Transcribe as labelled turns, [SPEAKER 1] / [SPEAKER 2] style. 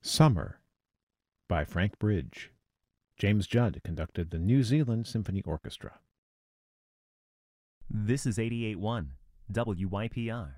[SPEAKER 1] Summer by Frank Bridge. James Judd conducted the New Zealand Symphony Orchestra.
[SPEAKER 2] This is 88.1 WYPR,